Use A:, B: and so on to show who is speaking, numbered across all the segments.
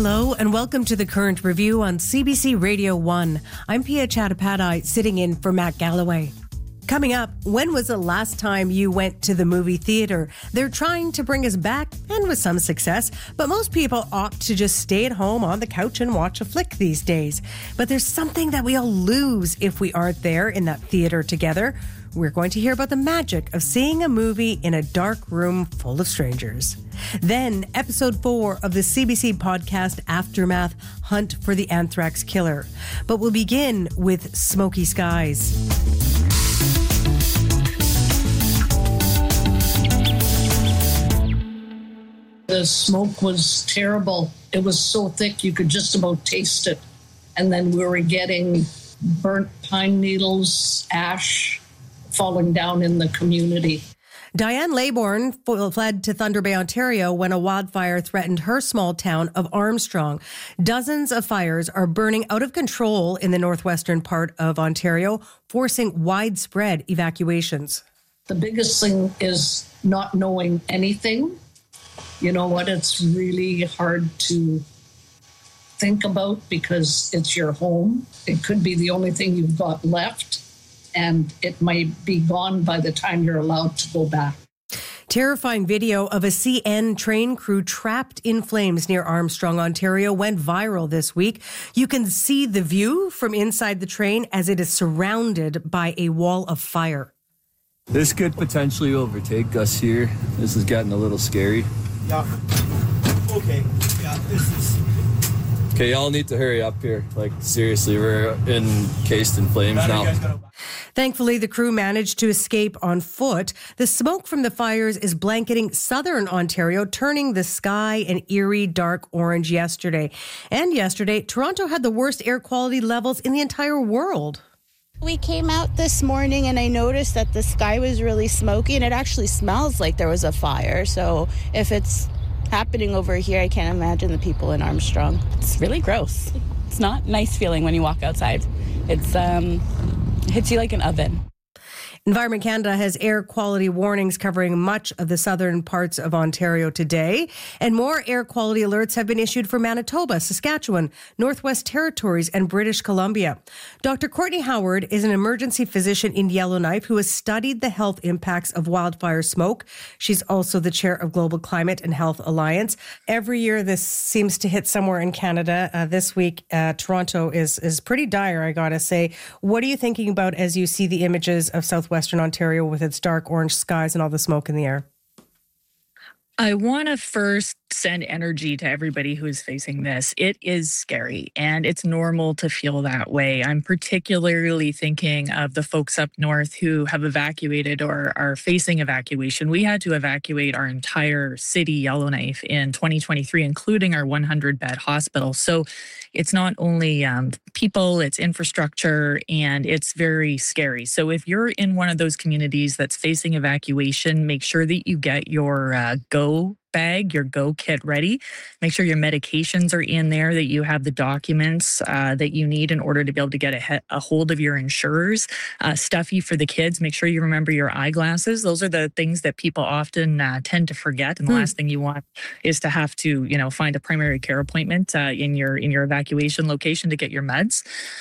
A: Hello and welcome to the Current Review on CBC Radio 1. I'm Pia Chattopadhyay, sitting in for Matt Galloway. Coming up, when was the last time you went to the movie theater? They're trying to bring us back, and with some success, but most people opt to just stay at home on the couch and watch a flick these days. But there's something that we all lose if we aren't there in that theater together. We're going to hear about the magic of seeing a movie in a dark room full of strangers. Then, episode 4 of the CBC podcast Aftermath, Hunt for the Anthrax Killer. But we'll begin with Smoky Skies.
B: The smoke was terrible. It was so thick you could just about taste it. And then we were getting burnt pine needles, ash falling down in the community.
A: Diane Laybourne fled to Thunder Bay, Ontario when a wildfire threatened her small town of Armstrong. Dozens of fires are burning out of control in the northwestern part of Ontario, forcing widespread evacuations.
B: The biggest thing is not knowing anything. You know what? It's really hard to think about because it's your home. It could be the only thing you've got left, and it might be gone by the time you're allowed to go back.
A: Terrifying video of a CN train crew trapped in flames near Armstrong, Ontario went viral this week. You can see the view from inside the train as it is surrounded by a wall of fire.
C: This could potentially overtake us here. This is getting a little scary.
D: Yeah. Okay. Yeah, this is...
C: Okay, y'all need to hurry up here. Like, seriously, we're encased in flames now.
A: Thankfully, the crew managed to escape on foot. The smoke from the fires is blanketing southern Ontario, turning the sky an eerie dark orange yesterday. And yesterday, Toronto had the worst air quality levels in the entire world.
E: We came out this morning and I noticed that the sky was really smoky and it actually smells like there was a fire. So if it's happening over here, I can't imagine the people in Armstrong.
F: It's really gross. It's not a nice feeling when you walk outside. It hits you like an oven.
A: Environment Canada has air quality warnings covering much of the southern parts of Ontario today, and more air quality alerts have been issued for Manitoba, Saskatchewan, Northwest Territories, and British Columbia. Dr. Courtney Howard is an emergency physician in Yellowknife who has studied the health impacts of wildfire smoke. She's also the chair of Global Climate and Health Alliance. Every year this seems to hit somewhere in Canada. This week, Toronto is pretty dire, I gotta say. What are you thinking about as you see the images of Southwestern Ontario with its dark orange skies and all the smoke in the air?
G: I want to first send energy to everybody who is facing this. It is scary and it's normal to feel that way. I'm particularly thinking of the folks up north who have evacuated or are facing evacuation. We had to evacuate our entire city, Yellowknife, in 2023, including our 100-bed hospital. So it's not only people, it's infrastructure, and it's very scary. So if you're in one of those communities that's facing evacuation, make sure that you get your go bag, your go kit ready. Make sure your medications are in there, that you have the documents that you need in order to be able to get a hold of your insurers. Stuffy for the kids. Make sure you remember your eyeglasses. Those are the things that people often tend to forget. And the last thing you want is to have to, find a primary care appointment in your evacuation location to get your meds.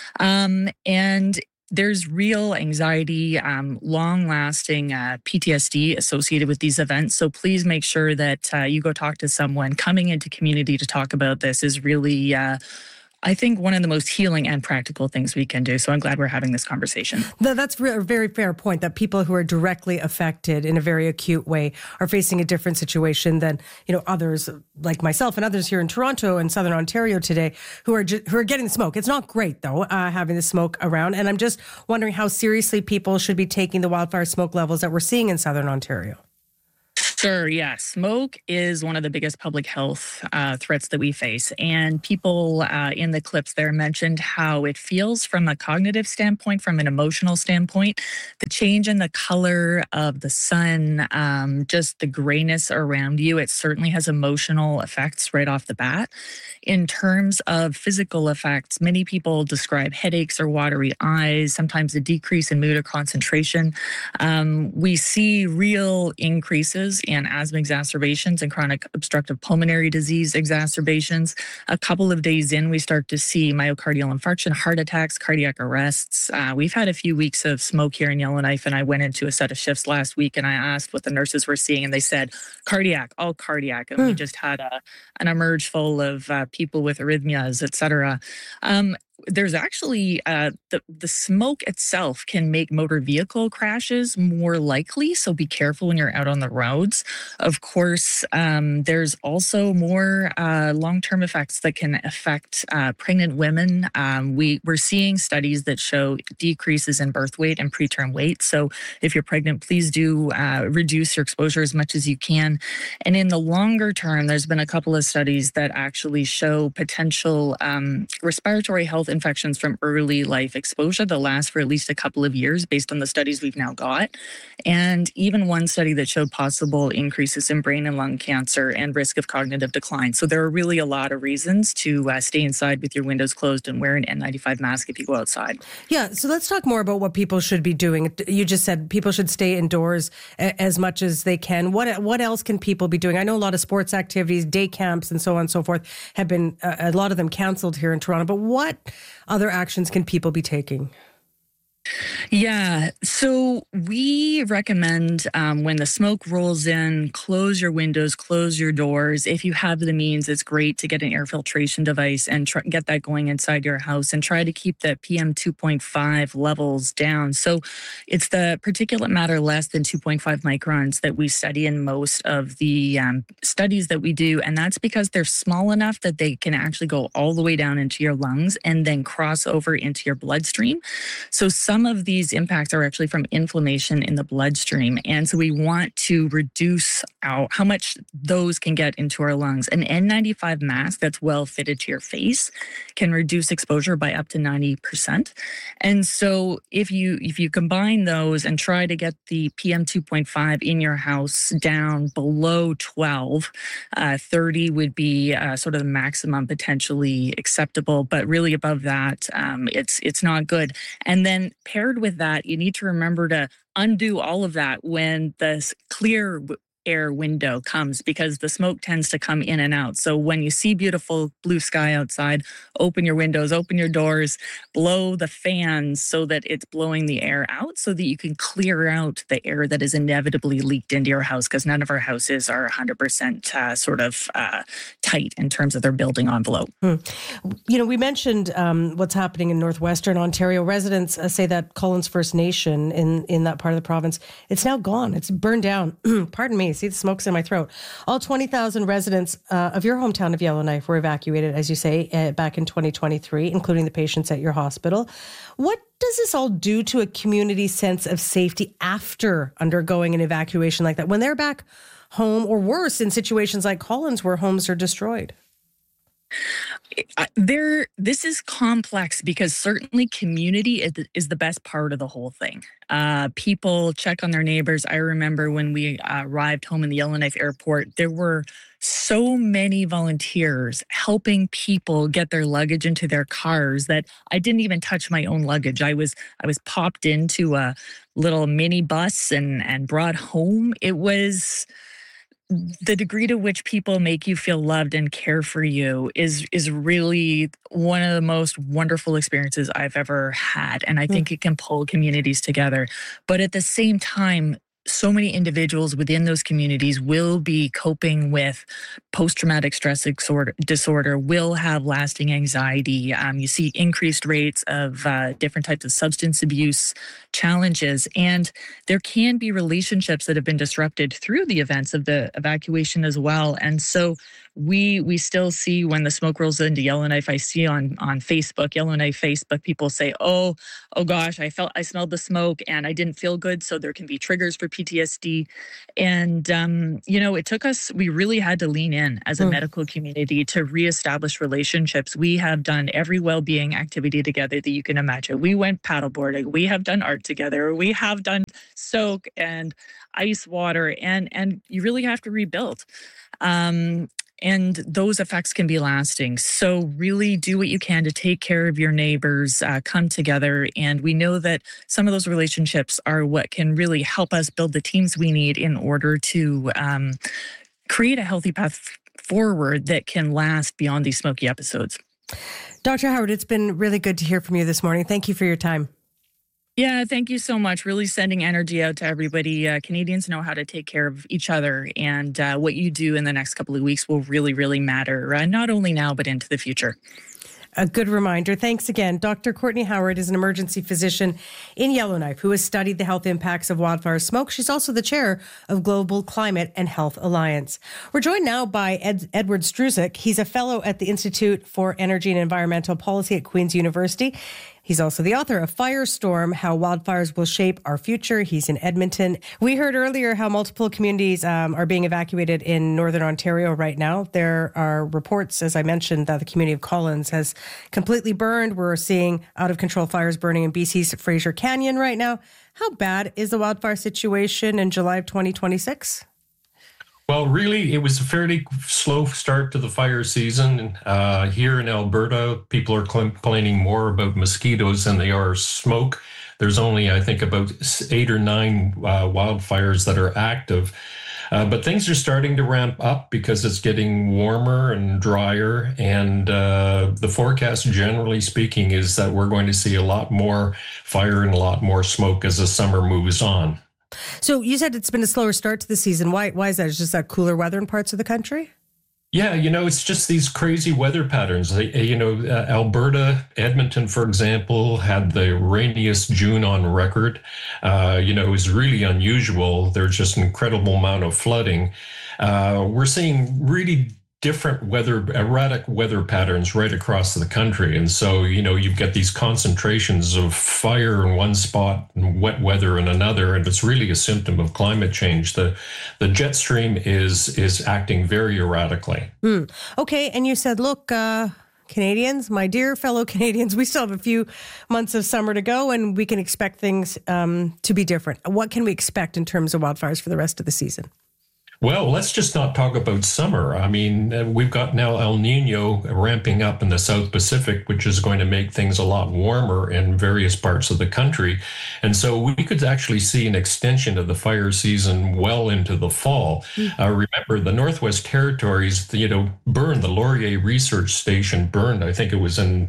G: And there's real anxiety, long-lasting PTSD associated with these events. So please make sure that you go talk to someone. Coming into community to talk about this is really, I think, one of the most healing and practical things we can do. So I'm glad we're having this conversation.
A: That's a very fair point, that people who are directly affected in a very acute way are facing a different situation than, others like myself and others here in Toronto and Southern Ontario today who are getting the smoke. It's not great, though, having the smoke around. And I'm just wondering how seriously people should be taking the wildfire smoke levels that we're seeing in Southern Ontario.
G: Sure, yeah. Smoke is one of the biggest public health threats that we face. And people in the clips there mentioned how it feels from a cognitive standpoint, from an emotional standpoint. The change in the color of the sun, just the grayness around you, it certainly has emotional effects right off the bat. In terms of physical effects, many people describe headaches or watery eyes, sometimes a decrease in mood or concentration. We see real increases in and asthma exacerbations and chronic obstructive pulmonary disease exacerbations. A couple of days in, we start to see myocardial infarction, heart attacks, cardiac arrests. We've had a few weeks of smoke here in Yellowknife, and I went into a set of shifts last week and I asked what the nurses were seeing, and they said cardiac, all cardiac. And we just had an emerge full of people with arrhythmias, et cetera. There's actually the smoke itself can make motor vehicle crashes more likely. So be careful when you're out on the roads. Of course, there's also more long-term effects that can affect pregnant women. We're seeing studies that show decreases in birth weight and preterm weight. So if you're pregnant, please do reduce your exposure as much as you can. And in the longer term, there's been a couple of studies that actually show potential respiratory health infections from early life exposure that last for at least a couple of years based on the studies we've now got. And even one study that showed possible increases in brain and lung cancer and risk of cognitive decline. So there are really a lot of reasons to stay inside with your windows closed and wear an N95 mask if you go outside.
A: Yeah, so let's talk more about what people should be doing. You just said people should stay indoors as much as they can. What else can people be doing? I know a lot of sports activities, day camps, and so on and so forth have been, a lot of them canceled here in Toronto. But what other actions can people be taking?
G: Yeah, so we recommend when the smoke rolls in, close your windows, close your doors. If you have the means, it's great to get an air filtration device and get that going inside your house and try to keep the PM 2.5 levels down. So it's the particulate matter less than 2.5 microns that we study in most of the studies that we do. And that's because they're small enough that they can actually go all the way down into your lungs and then cross over into your bloodstream. So some of these impacts are actually from inflammation in the bloodstream. And so we want to reduce how much those can get into our lungs. An N95 mask that's well fitted to your face can reduce exposure by up to 90%. And so if you combine those and try to get the PM 2.5 in your house down below 12, 30 would be sort of the maximum potentially acceptable, but really above that, it's not good. And then paired with that, you need to remember to undo all of that when the clear air window comes, because the smoke tends to come in and out. So when you see beautiful blue sky outside, open your windows, open your doors, blow the fans so that it's blowing the air out so that you can clear out the air that is inevitably leaked into your house, because none of our houses are 100% tight in terms of their building envelope.
A: You know, we mentioned what's happening in northwestern Ontario. Residents say that Collins First Nation in that part of the province, it's now gone. It's burned down. Pardon me. See, the smoke's in my throat. All 20,000 residents of your hometown of Yellowknife were evacuated, as you say, back in 2023, including the patients at your hospital. What does this all do to a community's sense of safety after undergoing an evacuation like that, when they're back home, or worse, in situations like Collins where homes are destroyed?
G: This is complex because certainly community is the best part of the whole thing. People check on their neighbors. I remember when we arrived home in the Yellowknife airport, there were so many volunteers helping people get their luggage into their cars that I didn't even touch my own luggage. I was popped into a little mini bus and brought home. It was the degree to which people make you feel loved and care for you is really one of the most wonderful experiences I've ever had. And I think it can pull communities together. But at the same time, so many individuals within those communities will be coping with post-traumatic stress disorder, will have lasting anxiety. You see increased rates of different types of substance abuse challenges. And there can be relationships that have been disrupted through the events of the evacuation as well. And so we still see, when the smoke rolls into Yellowknife, I see on Facebook, Yellowknife Facebook, people say, oh gosh, I smelled the smoke and I didn't feel good. So there can be triggers for PTSD. And, it took us, we really had to lean in as a medical community to reestablish relationships. We have done every well-being activity together that you can imagine. We went paddleboarding. We have done art together. We have done soak and ice water, and you really have to rebuild. And those effects can be lasting. So really do what you can to take care of your neighbors, come together. And we know that some of those relationships are what can really help us build the teams we need in order to create a healthy path forward that can last beyond these smoky episodes.
A: Dr. Howard, it's been really good to hear from you this morning. Thank you for your time.
G: Yeah, thank you so much. Really sending energy out to everybody. Canadians know how to take care of each other, and what you do in the next couple of weeks will really, really matter, not only now, but into the future.
A: A good reminder. Thanks again. Dr. Courtney Howard is an emergency physician in Yellowknife who has studied the health impacts of wildfire smoke. She's also the chair of Global Climate and Health Alliance. We're joined now by Edward Struzik. He's a fellow at the Institute for Energy and Environmental Policy at Queen's University. He's also the author of Firestorm, How Wildfires Will Shape Our Future. He's in Edmonton. We heard earlier how multiple communities are being evacuated in Northern Ontario right now. There are reports, as I mentioned, that the community of Collins has completely burned. We're seeing out-of-control fires burning in BC's Fraser Canyon right now. How bad is the wildfire situation in July of 2026?
H: Well, really, it was a fairly slow start to the fire season. Here in Alberta, people are complaining more about mosquitoes than they are smoke. There's only, I think, about 8 or 9 wildfires that are active. But things are starting to ramp up because it's getting warmer and drier. And the forecast, generally speaking, is that we're going to see a lot more fire and a lot more smoke as the summer moves on.
A: So you said it's been a slower start to the season. Why is that? It's just that cooler weather in parts of the country?
H: Yeah, it's just these crazy weather patterns. Alberta, Edmonton, for example, had the rainiest June on record. It was really unusual. There's just an incredible amount of flooding. We're seeing really different erratic weather patterns right across the country. And so, you've got these concentrations of fire in one spot and wet weather in another. And it's really a symptom of climate change. The jet stream is acting very erratically.
A: Okay. And you said, look, Canadians, my dear fellow Canadians, we still have a few months of summer to go and we can expect things to be different. What can we expect in terms of wildfires for the rest of the season?
H: Well, let's just not talk about summer. I mean, we've got now El Nino ramping up in the South Pacific, which is going to make things a lot warmer in various parts of the country. And so we could actually see an extension of the fire season well into the fall. Remember, the Northwest Territories, burned. The Laurier Research Station burned, I think it was in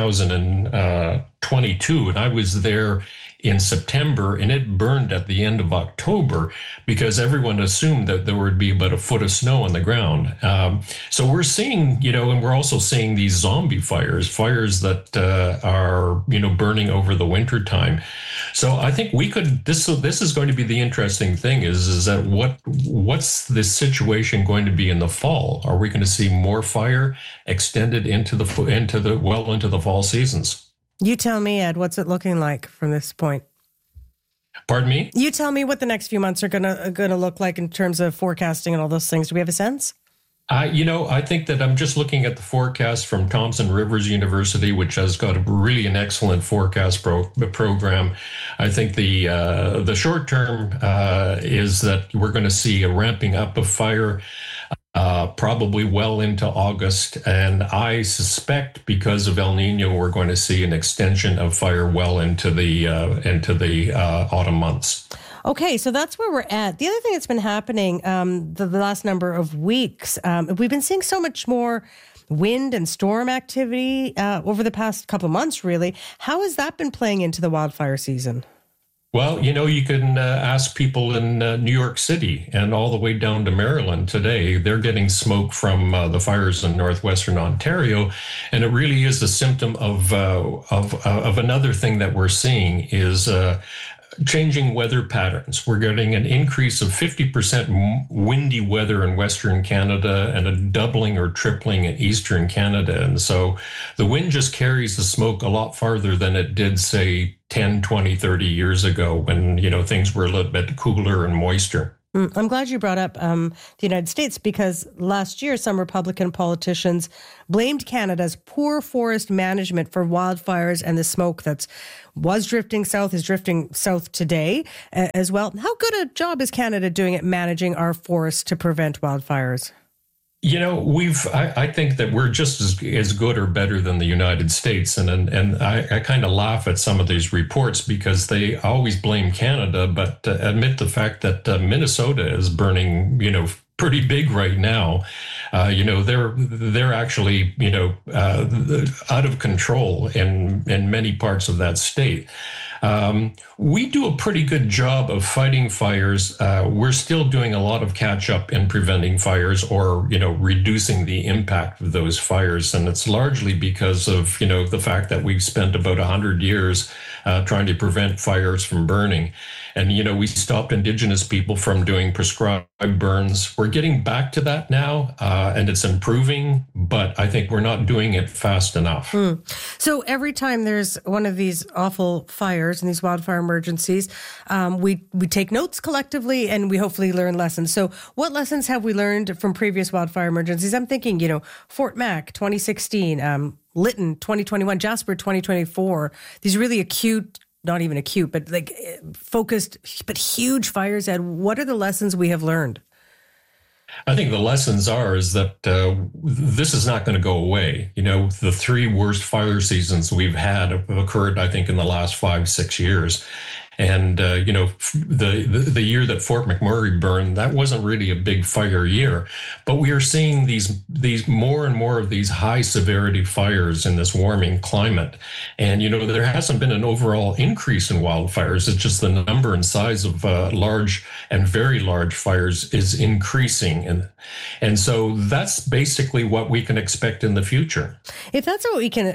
H: 2022, and I was there in September, and it burned at the end of October because everyone assumed that there would be about a foot of snow on the ground. So we're seeing, and we're also seeing these zombie fires that are, burning over the winter time. So I think this is going to be the interesting thing is that what's this situation going to be in the fall? Are we going to see more fire extended into the fall seasons?
A: You tell me, Ed, what's it looking like from this point?
H: Pardon me?
A: You tell me what the next few months are gonna look like in terms of forecasting and all those things. Do we have a sense?
H: I think that I'm just looking at the forecast from Thompson Rivers University, which has got really an excellent forecast program. I think the short term is that we're going to see a ramping up of fire probably well into August. And I suspect because of El Nino, we're going to see an extension of fire well into the autumn months.
A: Okay, so that's where we're at. The other thing that's been happening the last number of weeks, we've been seeing so much more wind and storm activity over the past couple of months, really. How has that been playing into the wildfire season?
H: Well, you can ask people in New York City and all the way down to Maryland today. They're getting smoke from the fires in northwestern Ontario, and it really is a symptom of another thing that we're seeing is changing weather patterns. We're getting an increase of 50% windy weather in Western Canada and a doubling or tripling in Eastern Canada. And so the wind just carries the smoke a lot farther than it did, say, 10, 20, 30 years ago when, things were a little bit cooler and moister.
A: I'm glad you brought up the United States because last year some Republican politicians blamed Canada's poor forest management for wildfires and the smoke that is drifting south today as well. How good a job is Canada doing at managing our forests to prevent wildfires?
H: I think that we're just as good or better than the United States. And I kind of laugh at some of these reports because they always blame Canada, but admit the fact that Minnesota is burning, pretty big right now. They're actually, out of control in many parts of that state. We do a pretty good job of fighting fires. We're still doing a lot of catch up in preventing fires or, reducing the impact of those fires. And it's largely because of, the fact that we've spent about 100 years trying to prevent fires from burning. And, we stopped Indigenous people from doing prescribed burns. We're getting back to that now, and it's improving, but I think we're not doing it fast enough.
A: So every time there's one of these awful fires and these wildfire emergencies, we take notes collectively and we hopefully learn lessons. So what lessons have we learned from previous wildfire emergencies? I'm thinking, Fort Mac 2016, Lytton 2021, Jasper 2024, these really acute, not even acute, but like focused, but huge fires. Ed, what are the lessons we have learned?
H: I think the lessons is that this is not going to go away. The 3 worst fire seasons we've had have occurred, I think, in the last 5-6 years. And, the year that Fort McMurray burned, that wasn't really a big fire year. But we are seeing these more and more of these high severity fires in this warming climate. And, there hasn't been an overall increase in wildfires. It's just the number and size of large and very large fires is increasing. And so that's basically what we can expect in the future.
A: If that's what we can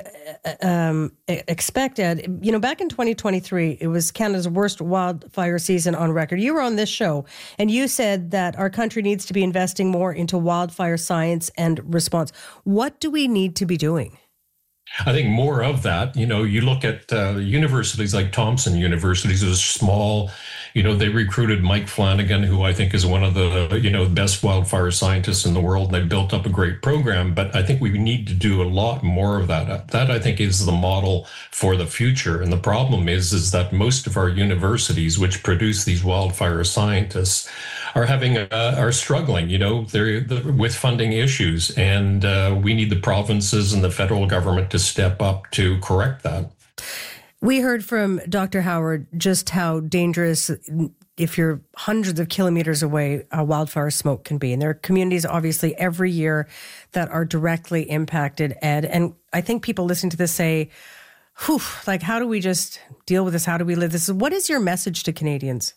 A: expect, Ed, back in 2023, it was Canada's worst wildfire season on record. You were on this show and you said that our country needs to be investing more into wildfire science and response. What do we need to be doing?
H: I think more of that. You look at universities like Thompson University, it was small. They recruited Mike Flanagan, who I think is one of the, best wildfire scientists in the world. And they built up a great program. But I think we need to do a lot more of that. That, I think, is the model for the future. And the problem is that most of our universities, which produce these wildfire scientists, are struggling, they're with funding issues. And we need the provinces and the federal government to step up to correct that.
A: We heard from Dr. Howard just how dangerous, if you're hundreds of kilometers away, wildfire smoke can be. And there are communities, obviously, every year that are directly impacted, Ed. And I think people listening to this say, how do we just deal with this? How do we live this? What is your message to Canadians?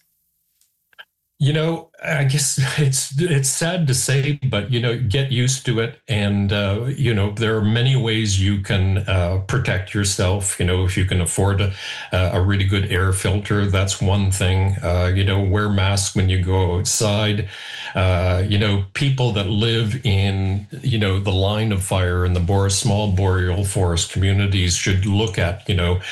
H: I guess it's sad to say, but, get used to it. And, there are many ways you can protect yourself. If you can afford a really good air filter, that's one thing. Wear masks when you go outside. People that live in, the line of fire in the small boreal forest communities should look at,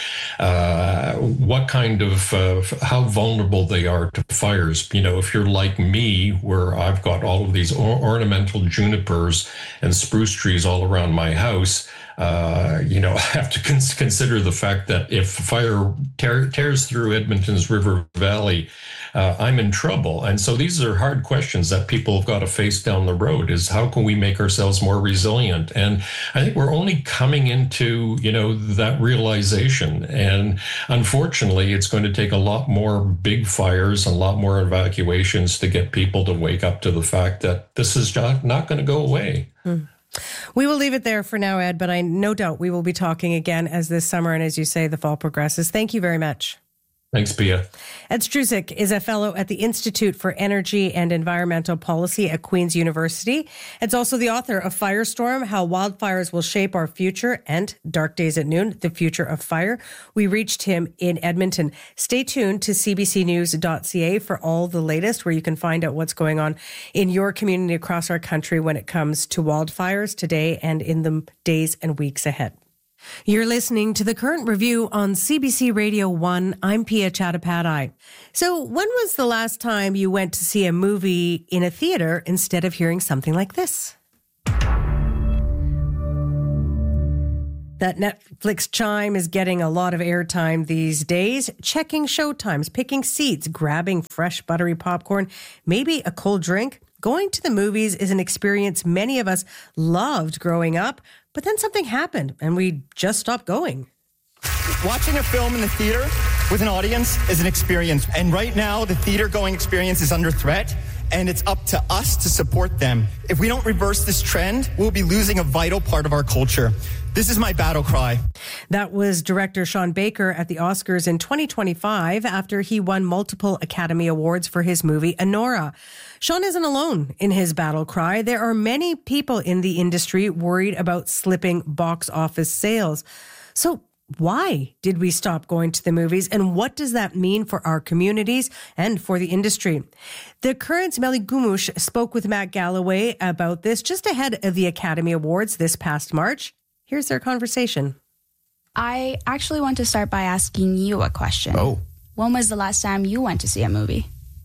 H: what kind of, how vulnerable they are to fires. If you're like me, where I've got all of these ornamental junipers and spruce trees all around my house, I have to consider the fact that if fire tears through Edmonton's River Valley, I'm in trouble. And so these are hard questions that people have got to face down the road, is how can we make ourselves more resilient? And I think we're only coming into, that realization. And unfortunately, it's going to take a lot more big fires and a lot more evacuations to get people to wake up to the fact that this is not going to go away.
A: We will leave it there for now, Ed, but I no doubt we will be talking again as this summer and, as you say, the fall progresses. Thank you very much.
H: Thanks, Pia.
A: Ed Struzik is a fellow at the Institute for Energy and Environmental Policy at Queen's University. Ed's also the author of Firestorm, How Wildfires Will Shape Our Future, and Dark Days at Noon, The Future of Fire. We reached him in Edmonton. Stay tuned to cbcnews.ca for all the latest, where you can find out what's going on in your community across our country when it comes to wildfires today and in the days and weeks ahead. You're listening to The Current Review on CBC Radio 1. I'm Pia Chattopadhyay. So when was the last time you went to see a movie in a theater instead of hearing something like this? That Netflix chime is getting a lot of airtime these days. Checking showtimes, picking seats, grabbing fresh buttery popcorn, maybe a cold drink. Going to the movies is an experience many of us loved growing up, but then something happened and we just stopped going.
I: Watching a film in the theater with an audience is an experience. And right now, the theater-going experience is under threat, and it's up to us to support them. If we don't reverse this trend, we'll be losing a vital part of our culture. This is my battle cry.
A: That was director Sean Baker at the Oscars in 2025 after he won multiple Academy Awards for his movie Anora. Sean isn't alone in his battle cry. There are many people in the industry worried about slipping box office sales. So why did we stop going to the movies, and what does that mean for our communities and for the industry? The Current's Melly Gumush spoke with Matt Galloway about this just ahead of the Academy Awards this past March. Here's their conversation.
J: I actually want to start by asking you a question.
K: Oh.
J: When was the last time you went to see a movie?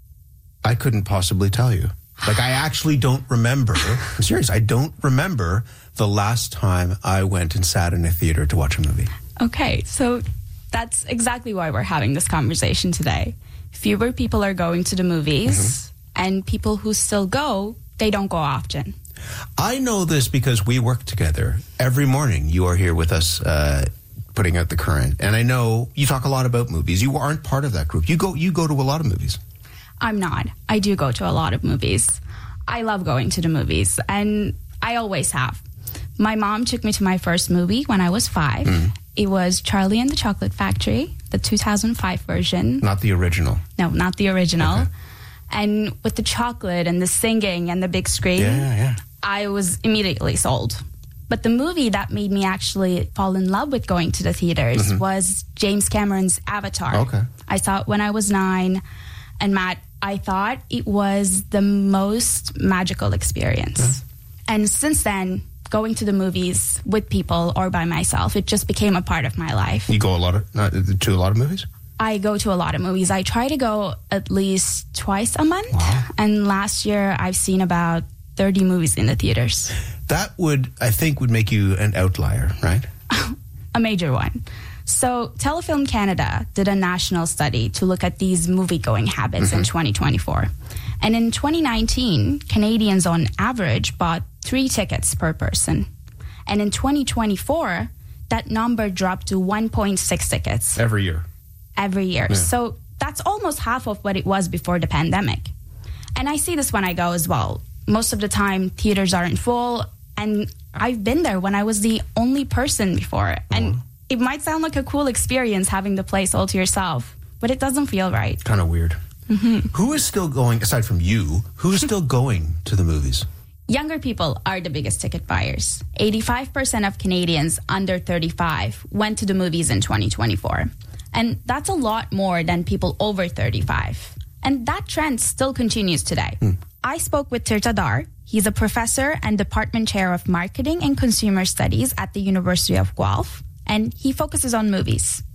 K: I couldn't possibly tell you. Like, I actually don't remember. I'm serious. I don't remember the last time I went and sat in a theater to watch a movie.
J: Okay, so that's exactly why we're having this conversation today. Fewer people are going to the movies, and people who still go, they don't go often.
K: I know this because we work together. Every morning you are here with us putting out The Current. And I know you talk a lot about movies. You aren't part of that group. You go to a lot of movies.
J: I'm not. I do go to a lot of movies. I love going to the movies, and I always have. My mom took me to my first movie when I was 5. It was Charlie and the Chocolate Factory, the 2005 version.
K: Not the original.
J: No, not the original.
K: Okay.
J: And with the chocolate and the singing and the big screen, I was immediately sold. But the movie that made me actually fall in love with going to the theaters was James Cameron's Avatar.
K: Okay.
J: I saw it when I was 9. And Matt, I thought it was the most magical experience. Yeah. And since then, going to the movies with people or by myself, it just became a part of my life.
K: You go to a lot of movies?
J: I go to a lot of movies. I try to go at least twice a month.
K: Wow.
J: And last year, I've seen about 30 movies in the theaters.
K: That would make you an outlier, right?
J: A major one. So Telefilm Canada did a national study to look at these movie-going habits in 2024. And in 2019, Canadians on average bought 3 tickets per person. And in 2024, that number dropped to 1.6 tickets.
K: Every year.
J: Yeah. So that's almost half of what it was before the pandemic. And I see this when I go as well. Most of the time, theaters aren't full. And I've been there when I was the only person before. And it might sound like a cool experience having the place all to yourself, but it doesn't feel right.
K: Kind of weird. Who is still going, aside from you, who's still going to the movies?
J: Younger people are the biggest ticket buyers. 85% of Canadians under 35 went to the movies in 2024. And that's a lot more than people over 35. And that trend still continues today. I spoke with Tirtha Dar. He's a professor and department chair of marketing and consumer studies at the University of Guelph. And he focuses on movies.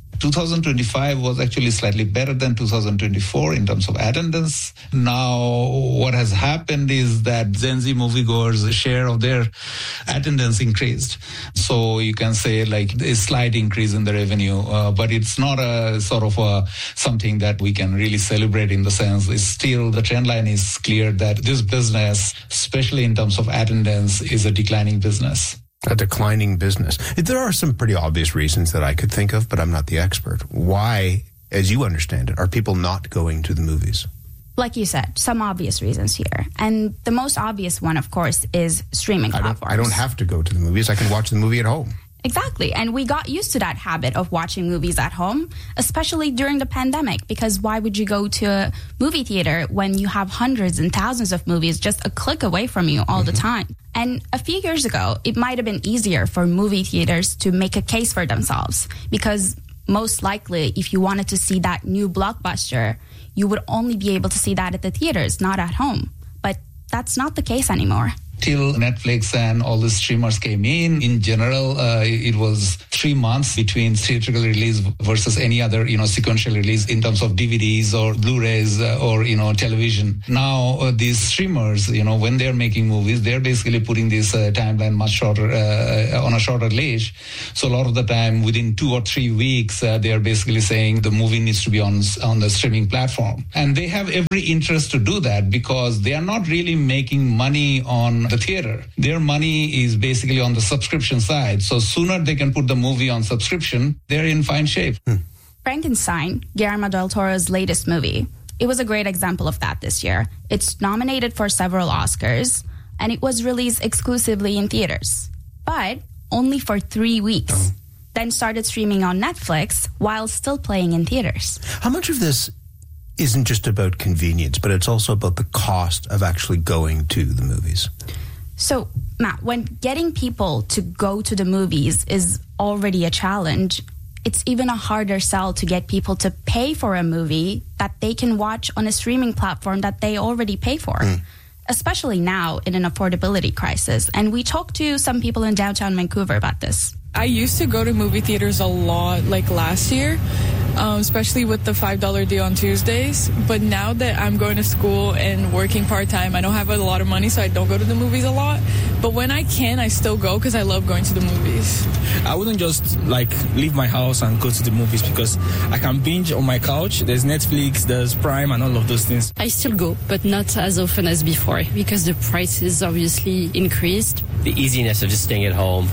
L: 2025 was actually slightly better than 2024 in terms of attendance. Now, what has happened is that Gen Z moviegoers' share of their attendance increased. So you can say like a slight increase in the revenue, but it's not a sort of something that we can really celebrate in the sense. It's still, the trend line is clear that this business, especially in terms of attendance, is a declining business.
K: A declining business. There are some pretty obvious reasons that I could think of, but I'm not the expert. Why, as you understand it, are people not going to the movies?
J: Like you said, some obvious reasons here. And the most obvious one, of course, is streaming platforms.
K: I don't have to go to the movies. I can watch the movie at home.
J: Exactly. And we got used to that habit of watching movies at home, especially during the pandemic, because why would you go to a movie theater when you have hundreds and thousands of movies just a click away from you all the time? And a few years ago, it might have been easier for movie theaters to make a case for themselves, because most likely, if you wanted to see that new blockbuster, you would only be able to see that at the theaters, not at home. But that's not the case anymore.
L: till Netflix and all the streamers came in. In general, it was 3 months between theatrical release versus any other, sequential release in terms of DVDs or Blu-rays or, television. Now, these streamers, when they're making movies, they're basically putting this timeline much shorter, on a shorter leash. So a lot of the time, within 2 or 3 weeks, they're basically saying the movie needs to be on the streaming platform. And they have every interest to do that because they are not really making money on the theater. Their money is basically on the subscription side. So sooner they can put the movie on subscription, they're in fine shape.
J: Frankenstein, Guillermo del Toro's latest movie. It was a great example of that this year. It's nominated for several Oscars, and it was released exclusively in theaters, but only for 3 weeks. Then started streaming on Netflix while still playing in theaters.
K: How much of this isn't just about convenience, but it's also about the cost of actually going to the movies?
J: So, Matt, when getting people to go to the movies is already a challenge, it's even a harder sell to get people to pay for a movie that they can watch on a streaming platform that they already pay for, especially now in an affordability crisis. And we talked to some people in downtown Vancouver about this.
M: I used to go to movie theaters a lot, like last year, especially with the $5 deal on Tuesdays. But now that I'm going to school and working part-time, I don't have a lot of money, so I don't go to the movies a lot. But when I can, I still go because I love going to the movies.
N: I wouldn't just leave my house and go to the movies because I can binge on my couch. There's Netflix, there's Prime and all of those things.
O: I still go, but not as often as before because the prices obviously increased.
P: The easiness of just staying at home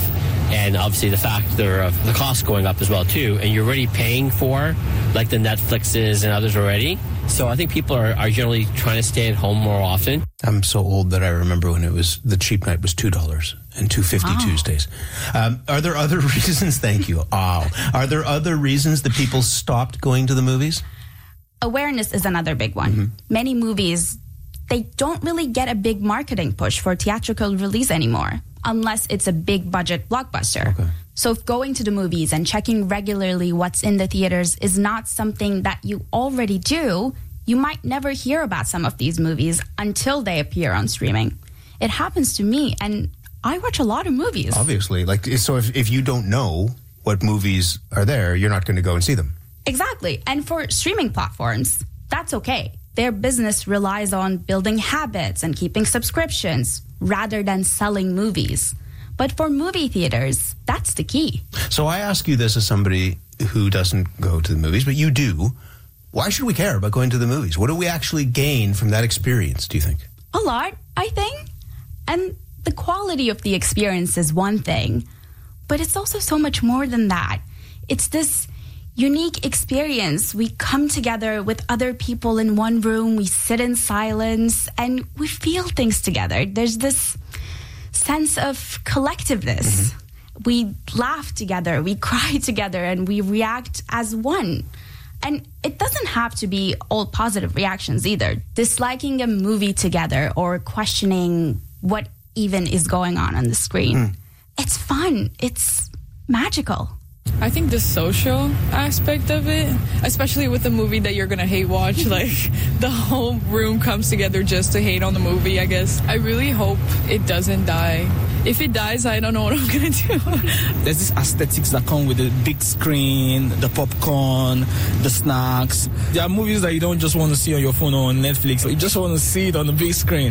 P: and obviously the factor of the cost going up as well too, and you're already paying for like the Netflixes and others already. So I think people are generally trying to stay at home more often.
K: I'm so old that I remember when the cheap night was $2 and $2.50 Tuesdays. Are there other reasons? Thank you. Are there other reasons that people stopped going to the movies?
J: Awareness is another big one. Many movies, they don't really get a big marketing push for theatrical release anymore, unless it's a big budget blockbuster. So if going to the movies and checking regularly what's in the theaters is not something that you already do, you might never hear about some of these movies until they appear on streaming. It happens to me, and I watch a lot of movies.
K: Obviously. So if you don't know what movies are there, you're not going to go and see them.
J: Exactly. And for streaming platforms, that's okay. Their business relies on building habits and keeping subscriptions rather than selling movies. But for movie theaters, that's the key.
K: So I ask you this as somebody who doesn't go to the movies, but you do. Why should we care about going to the movies? What do we actually gain from that experience, do you think?
J: A lot, I think. And the quality of the experience is one thing, but it's also so much more than that. It's this unique experience. We come together with other people in one room, we sit in silence, and we feel things together. There's this sense of collectiveness. We laugh together, we cry together, and we react as one. And it doesn't have to be all positive reactions either. Disliking a movie together or questioning what even is going on the screen. It's fun. It's magical.
M: I think the social aspect of it, especially with a movie that you're going to hate watch, like the whole room comes together just to hate on the movie, I guess. I really hope it doesn't die. If it dies, I don't know what I'm going to do.
N: There's this aesthetics that come with the big screen, the popcorn, the snacks. There are movies that you don't just want to see on your phone or on Netflix. You just want to see it on the big screen.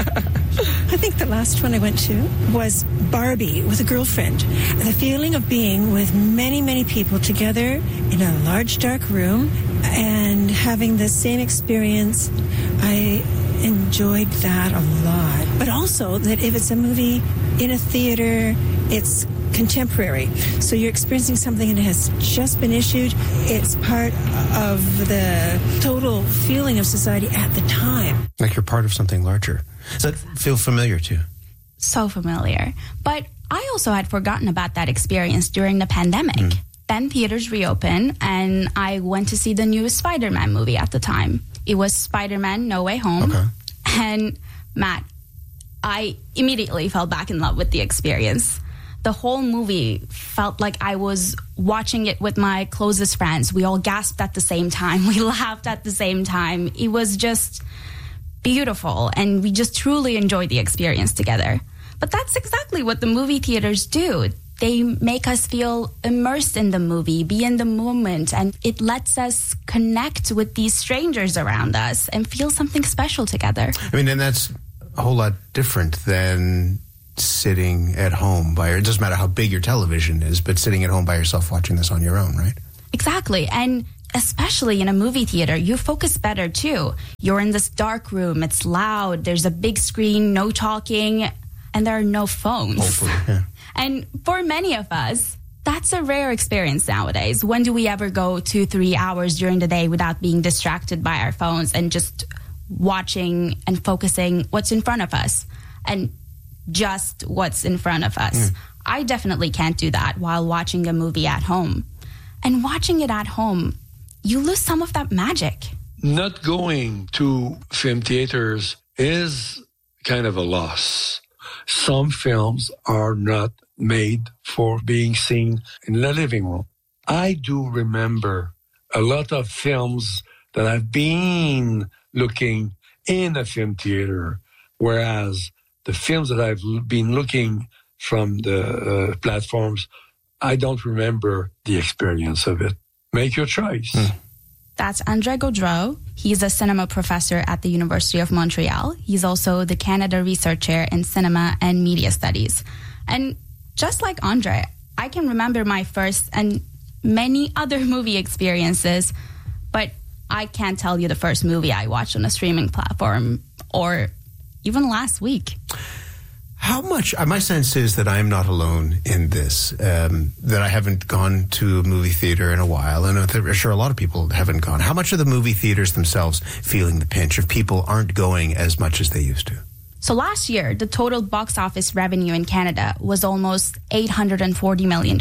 Q: I think the last one I went to was Barbie with a girlfriend. The feeling of being with many people together in a large dark room and having the same experience, I enjoyed that a lot. But also that if it's a movie in a theater, it's contemporary. So you're experiencing something and it has just been issued. It's part of the total feeling of society at the time.
K: Like you're part of something larger. Does that feel familiar to you?
J: So familiar. But I also had forgotten about that experience during the pandemic. Then theaters reopened and I went to see the newest Spider-Man movie at the time. It was Spider-Man No Way Home. And Matt, I immediately fell back in love with the experience. The whole movie felt like I was watching it with my closest friends. We all gasped at the same time. We laughed at the same time. It was just beautiful, and we just truly enjoy the experience together. But that's exactly what the movie theaters do. They make us feel immersed in the movie, be in the moment, and it lets us connect with these strangers around us and feel something special together.
K: I mean, and that's a whole lot different than sitting at home it doesn't matter how big your television is, but sitting at home by yourself watching this on your own, right?
J: Exactly. And especially in a movie theater, you focus better too. You're in this dark room, it's loud, there's a big screen, no talking, and there are no phones.
K: Hopefully, yeah.
J: And for many of us, that's a rare experience nowadays. When do we ever go 2-3 hours during the day without being distracted by our phones and just watching and focusing what's in front of us and just what's in front of us? I definitely can't do that while watching a movie at home. And watching it at home, you lose some of that magic.
R: Not going to film theaters is kind of a loss. Some films are not made for being seen in the living room. I do remember a lot of films that I've been looking in a film theater, whereas the films that I've been looking from the platforms, I don't remember the experience of it. Make your choice.
J: That's Andre Gaudreau. He's a cinema professor at the University of Montreal. He's also the Canada Research Chair in Cinema and Media Studies. And just like Andre, I can remember my first and many other movie experiences, but I can't tell you the first movie I watched on a streaming platform or even last week.
K: How much, my sense is that I'm not alone in this, that I haven't gone to a movie theater in a while, and I'm sure a lot of people haven't gone. How much are the movie theaters themselves feeling the pinch if people aren't going as much as they used to?
J: So last year, the total box office revenue in Canada was almost $840 million.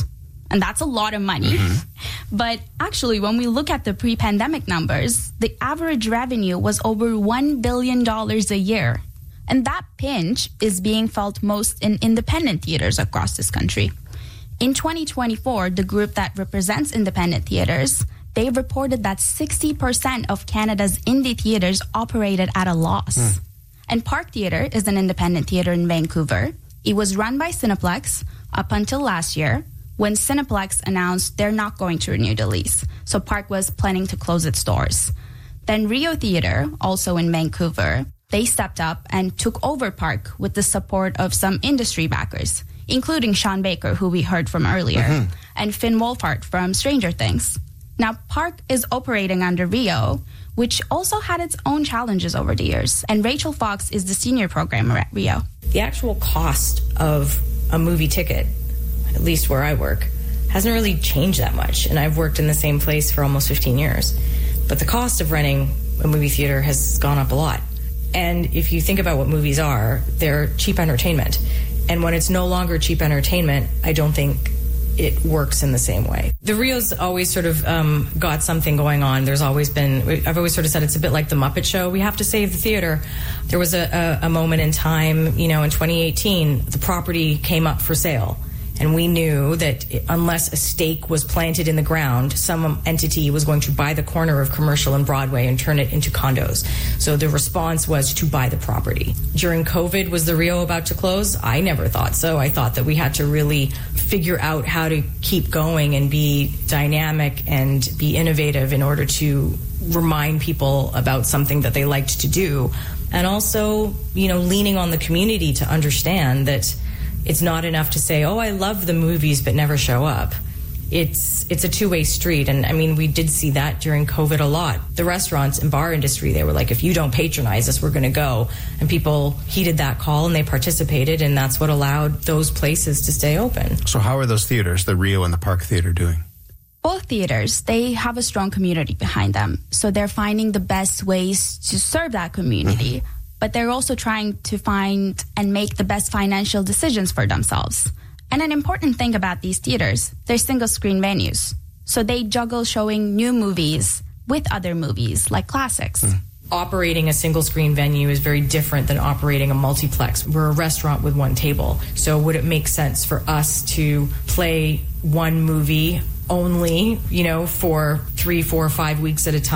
J: And that's a lot of money. But actually, when we look at the pre-pandemic numbers, the average revenue was over $1 billion a year. And that pinch is being felt most in independent theaters across this country. In 2024, the group that represents independent theaters, they reported that 60% of Canada's indie theaters operated at a loss. And Park Theatre is an independent theater in Vancouver. It was run by Cineplex up until last year, when Cineplex announced they're not going to renew the lease. So Park was planning to close its doors. Then Rio Theatre, also in Vancouver, they stepped up and took over Park with the support of some industry backers, including Sean Baker, who we heard from earlier, and Finn Wolfhard from Stranger Things. Now, Park is operating under Rio, which also had its own challenges over the years. And Rachel Fox is the senior programmer at Rio.
S: The actual cost of a movie ticket, at least where I work, hasn't really changed that much. And I've worked in the same place for almost 15 years. But the cost of renting a movie theater has gone up a lot. And if you think about what movies are, they're cheap entertainment. And when it's no longer cheap entertainment, I don't think it works in the same way. The Rio's always sort of got something going on. There's always been, I've always sort of said it's a bit like the Muppet Show. We have to save the theater. There was a moment in time, in 2018, the property came up for sale. And we knew that unless a stake was planted in the ground, some entity was going to buy the corner of Commercial and Broadway and turn it into condos. So the response was to buy the property. During COVID, was the Rio about to close? I never thought so. I thought that we had to really figure out how to keep going and be dynamic and be innovative in order to remind people about something that they liked to do. And also, leaning on the community to understand that it's not enough to say, oh, I love the movies, but never show up. It's a two-way street. And I mean, we did see that during COVID a lot. The restaurants and bar industry, they were like, if you don't patronize us, we're going to go. And people heeded that call and they participated. And that's what allowed those places to stay open.
K: So how are those theaters, the Rio and the Park Theatre, doing?
J: Both theaters, they have a strong community behind them. So they're finding the best ways to serve that community. But they're also trying to find and make the best financial decisions for themselves. And an important thing about these theaters, they're single-screen venues. So they juggle showing new movies with other movies, like classics.
S: Operating a single-screen venue is very different than operating a multiplex. We're a restaurant with one table. So would it make sense for us to play one movie only, for 3, 4, 5 weeks at a time?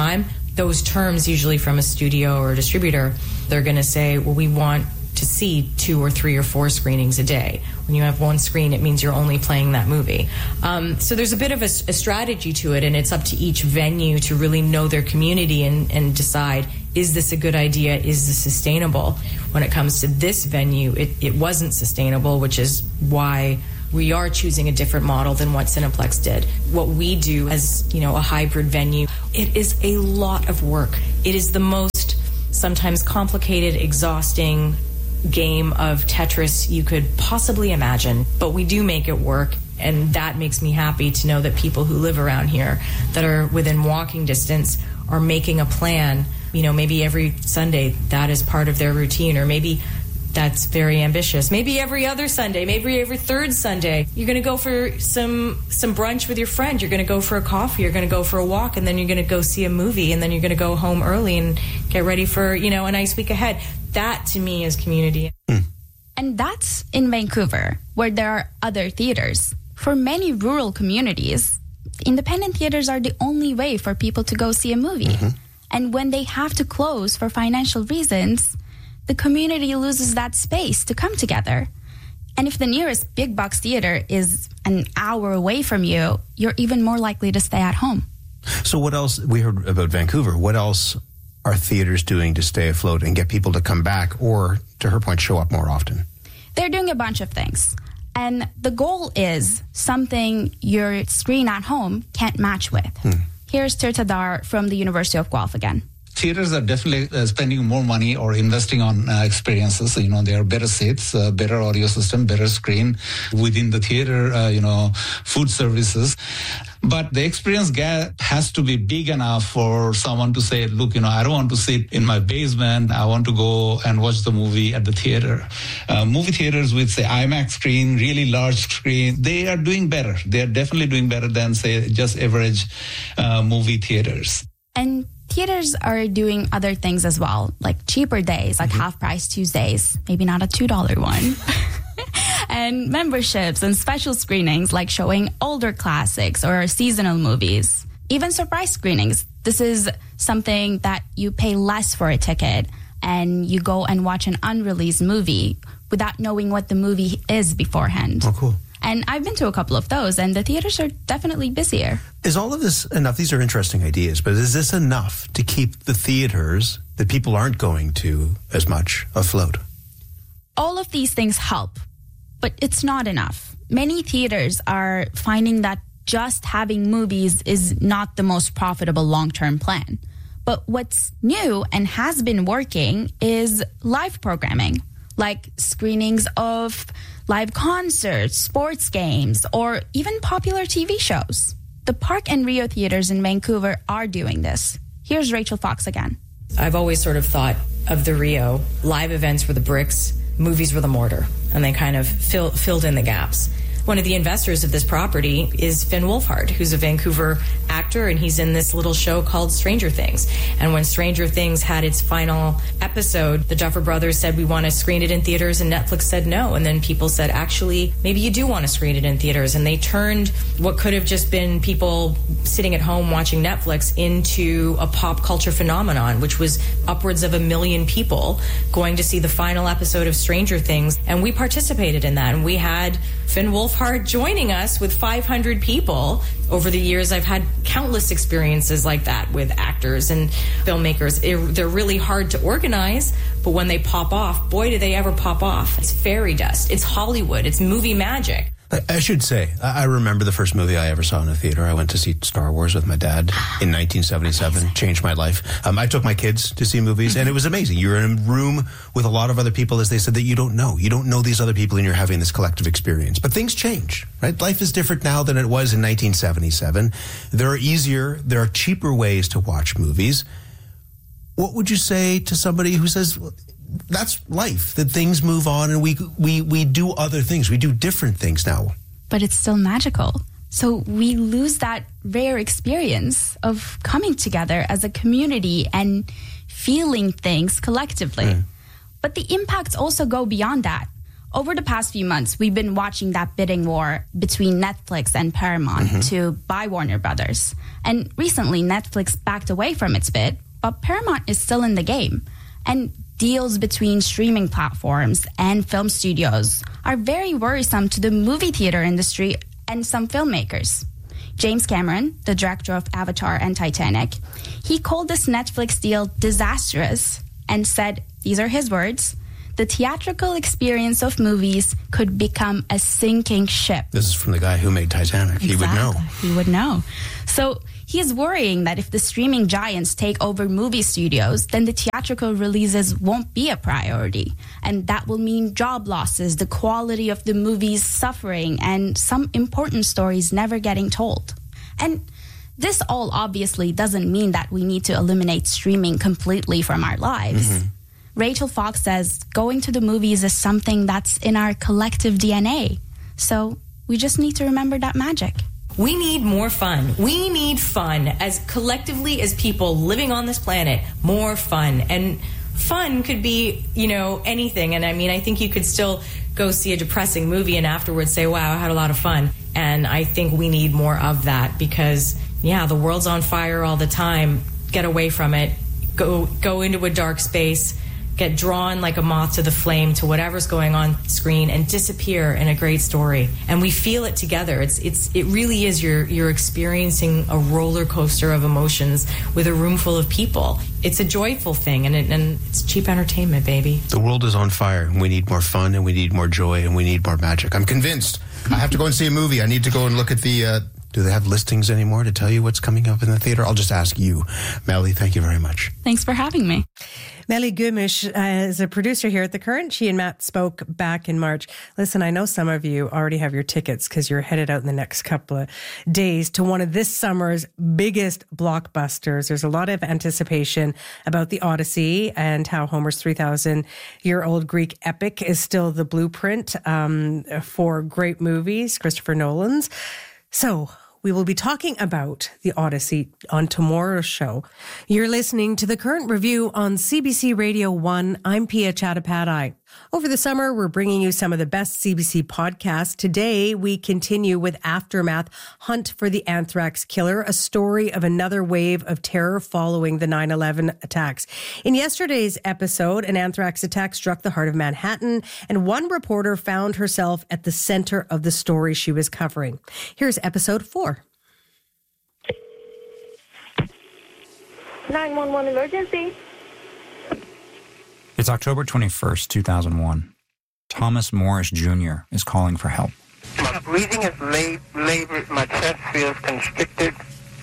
S: those terms, usually from a studio or a distributor, they're going to say, well, we want to see 2 or 3 or 4 screenings a day. When you have one screen, it means you're only playing that movie. So there's a bit of a strategy to it, and it's up to each venue to really know their community and decide, is this a good idea? Is this sustainable? When it comes to this venue, it wasn't sustainable, which is why we are choosing a different model than what Cineplex did. What we do as, a hybrid venue, it is a lot of work. It is the most sometimes complicated, exhausting game of Tetris you could possibly imagine, but we do make it work, and that makes me happy to know that people who live around here that are within walking distance are making a plan, maybe every Sunday that is part of their routine, or maybe that's very ambitious. Maybe every other Sunday, maybe every third Sunday, you're going to go for some brunch with your friend. You're going to go for a coffee. You're going to go for a walk, and then you're going to go see a movie, and then you're going to go home early and get ready for, a nice week ahead. That, to me, is community.
J: And that's in Vancouver, where there are other theaters. For many rural communities, independent theaters are the only way for people to go see a movie. Mm-hmm. And when they have to close for financial reasons, the community loses that space to come together. And if the nearest big box theater is an hour away from you, you're even more likely to stay at home.
K: So what else? We heard about Vancouver. What else are theaters doing to stay afloat and get people to come back, or, to her point, show up more often?
J: They're doing a bunch of things. And the goal is something your screen at home can't match with. Here's Tirtha Dar from the University of Guelph again.
L: Theaters are definitely spending more money or investing on experiences. There are better seats, better audio system, better screen within the theater, food services. But the experience gap has to be big enough for someone to say, look, I don't want to sit in my basement. I want to go and watch the movie at the theater. Movie theaters with, say, IMAX screen, really large screen, they are doing better. They are definitely doing better than, say, just average movie theaters.
J: And theaters are doing other things as well, like cheaper days, like half-price Tuesdays, maybe not a $2 one. And memberships and special screenings like showing older classics or seasonal movies. Even surprise screenings. This is something that you pay less for a ticket and you go and watch an unreleased movie without knowing what the movie is beforehand.
K: Oh, cool.
J: And I've been to a couple of those, and the theaters are definitely busier.
K: Is all of this enough? These are interesting ideas, but is this enough to keep the theaters that people aren't going to as much afloat?
J: All of these things help, but it's not enough. Many theaters are finding that just having movies is not the most profitable long-term plan. But what's new and has been working is live programming, like screenings of live concerts, sports games, or even popular TV shows. The Park and Rio theaters in Vancouver are doing this. Here's Rachel Fox again.
S: I've always sort of thought of the Rio. Live events were the bricks, movies were the mortar, and they kind of filled in the gaps. One of the investors of this property is Finn Wolfhard, who's a Vancouver actor, and he's in this little show called Stranger Things. And when Stranger Things had its final episode, the Duffer Brothers said, we want to screen it in theaters, and Netflix said no. And then people said, actually, maybe you do want to screen it in theaters. And they turned what could have just been people sitting at home watching Netflix into a pop culture phenomenon, which was upwards of 1 million people going to see the final episode of Stranger Things. And we participated in that. And we had Finn Wolfhard joining us with 500 people. Over the years, I've had countless experiences like that with actors and filmmakers. They're really hard to organize, but when they pop off, boy, do they ever pop off. It's fairy dust. It's Hollywood. It's movie magic.
K: I should say, I remember the first movie I ever saw in a theater. I went to see Star Wars with my dad in 1977. Amazing. Changed my life. I took my kids to see movies, and it was amazing. You're in a room with a lot of other people, as they said, that you don't know. You don't know these other people, and you're having this collective experience. But things change, right? Life is different now than it was in 1977. There are cheaper ways to watch movies. What would you say to somebody who says, that's life, that things move on and we do other things. We do different things now.
J: But it's still magical. So we lose that rare experience of coming together as a community and feeling things collectively. But the impacts also go beyond that. Over the past few months, we've been watching that bidding war between Netflix and Paramount to buy Warner Brothers. And recently, Netflix backed away from its bid, but Paramount is still in the game. And deals between streaming platforms and film studios are very worrisome to the movie theater industry and some filmmakers. James Cameron, the director of Avatar and Titanic, he called this Netflix deal disastrous and said, these are his words, the theatrical experience of movies could become a sinking ship.
K: This is from the guy who made Titanic. Exactly. He would know.
J: He would know. So he is worrying that if the streaming giants take over movie studios, then the theatrical releases won't be a priority. And that will mean job losses, the quality of the movies suffering, and some important stories never getting told. And this all obviously doesn't mean that we need to eliminate streaming completely from our lives. Rachel Fox says going to the movies is something that's in our collective DNA. So we just need to remember that magic.
S: We need more fun. We need fun as collectively as people living on this planet, more fun. And fun could be, anything. And I mean, I think you could still go see a depressing movie and afterwards say, wow, I had a lot of fun. And I think we need more of that because, the world's on fire all the time. Get away from it. Go into a dark space. Get drawn like a moth to the flame to whatever's going on screen and disappear in a great story. And we feel it together. It really is you're experiencing a roller coaster of emotions with a room full of people. It's a joyful thing and it's cheap entertainment, baby.
K: The world is on fire and we need more fun and we need more joy and we need more magic. I'm convinced. I have to go and see a movie. I need to go and look at the do they have listings anymore to tell you what's coming up in the theater? I'll just ask you. Melly, thank you very much.
J: Thanks for having me.
A: Melly Gumish is a producer here at The Current. She and Matt spoke back in March. Listen, I know some of you already have your tickets because you're headed out in the next couple of days to one of this summer's biggest blockbusters. There's a lot of anticipation about the Odyssey and how Homer's 3,000-year-old Greek epic is still the blueprint for great movies, Christopher Nolan's. So we will be talking about the Odyssey on tomorrow's show. You're listening to The Current Review on CBC Radio 1. I'm Pia Chattopadhyay. Over the summer, we're bringing you some of the best CBC podcasts. Today, we continue with Aftermath, Hunt for the Anthrax Killer, a story of another wave of terror following the 9/11 attacks. In yesterday's episode, an anthrax attack struck the heart of Manhattan, and one reporter found herself at the center of the story she was covering. Here's episode 4.
T: 911 emergency.
U: It's October 21st, 2001. Thomas Morris Jr. is calling for help.
V: My breathing is labored. My chest feels constricted.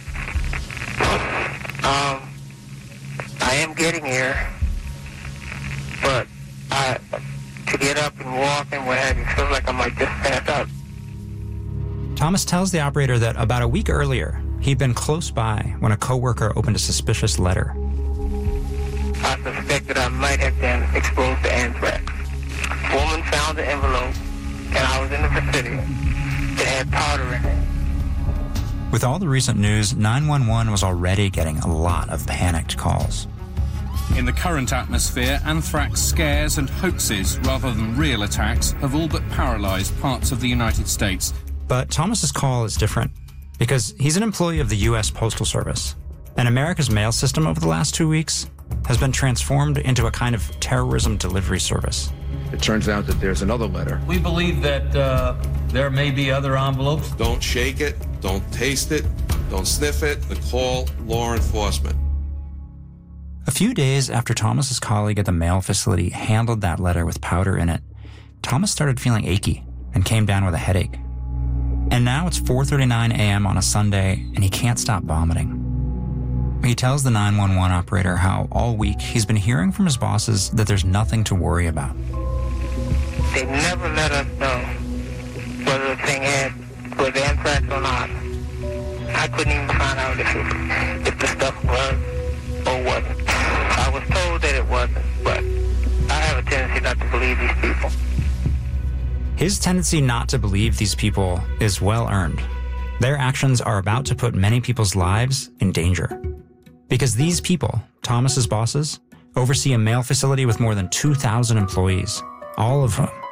V: I am getting here, but to get up and walk and what have you, feels like I might just pass out.
U: Thomas tells the operator that about a week earlier, he'd been close by when a coworker opened a suspicious letter.
V: I suspect that I might have been exposed to anthrax. A woman found the envelope, and I was in the vicinity. It had powder in it.
U: With all the recent news, 911 was already getting a lot of panicked calls.
W: In the current atmosphere, anthrax scares and hoaxes, rather than real attacks, have all but paralyzed parts of the United States.
U: But Thomas's call is different, because he's an employee of the U.S. Postal Service. And America's mail system over the last 2 weeks has been transformed into a kind of terrorism delivery service.
X: It turns out that there's another letter.
Y: We believe that there may be other envelopes.
X: Don't shake it, don't taste it, don't sniff it, call law enforcement.
U: A few days after Thomas's colleague at the mail facility handled that letter with powder in it, Thomas started feeling achy and came down with a headache. And now it's 4:39 a.m. on a Sunday, and he can't stop vomiting. He tells the 911 operator how all week he's been hearing from his bosses that there's nothing to worry about.
V: They never let us know whether the thing was anthrax or not. I couldn't even find out if the stuff was or wasn't. I was told that it wasn't, but I have a tendency not to believe these people.
U: His tendency not to believe these people is well earned. Their actions are about to put many people's lives in danger. Because these people, Thomas's bosses, oversee a mail facility with more than 2,000 employees, all of whom